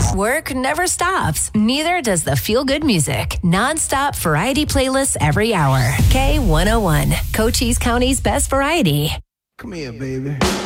Work never stops. Neither does the feel-good music. Non-stop variety playlists every hour. K101, Cochise County's best variety. Come here, baby.